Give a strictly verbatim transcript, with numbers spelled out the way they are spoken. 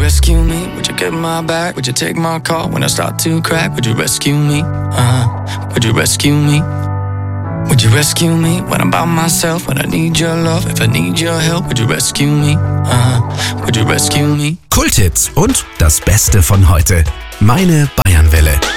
rescue me? Would you get my back? Would you take my call when I start to crack? Would you rescue me? Uh-huh. Would you rescue me? Would you rescue me when I'm by myself? When I need your love, if I need your help, would you rescue me? Uh-huh. Would you rescue me? Kulthits und das Beste von heute. Meine Bayernwelle.